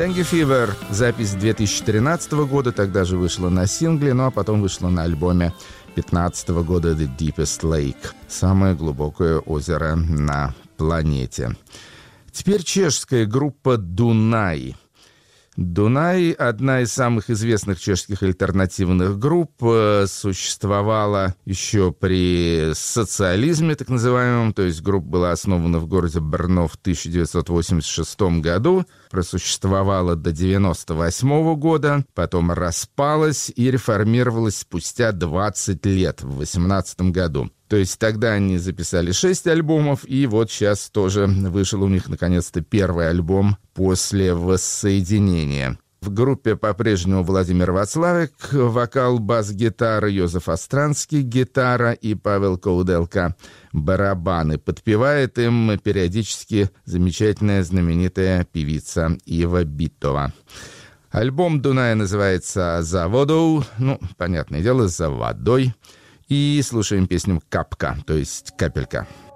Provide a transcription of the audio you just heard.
Dengue Fever, запись 2013 года, тогда же вышла на сингле, ну а потом вышла на альбоме 2015 года The Deepest Lake, самое глубокое озеро на планете. Теперь чешская группа Дунай. Дунай – одна из самых известных чешских альтернативных групп, существовала еще при социализме, так называемом, то есть группа была основана в городе Брно в 1986 году, просуществовала до 1998 года, потом распалась и реформировалась спустя 20 лет, в 2018 году. То есть тогда они записали 6 альбомов, и вот сейчас тоже вышел у них наконец-то первый альбом после воссоединения. В группе по-прежнему Владимир Вацлавик, вокал, бас-гитара, Йозеф Остранский, гитара и Павел Кауделка, барабаны. Подпевает им периодически замечательная знаменитая певица Ива Битова. Альбом Дуная называется «За водой», ну, понятное дело, «За водой». И слушаем песню «Капка», то есть «Капелька».